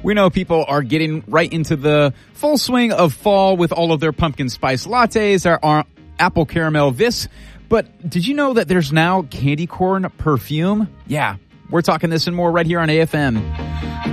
We know people are getting right into the full swing of fall with all of their pumpkin spice lattes, our apple caramel vis. But did you know that there's now candy corn perfume? Yeah, we're talking this and more right here on AFM.